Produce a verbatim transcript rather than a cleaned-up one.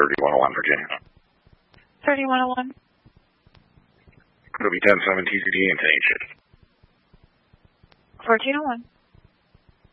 thirty-one oh one, Virginia. thirty-one oh one. It'll be ten seven T C D and ten eight shift. fourteen oh one.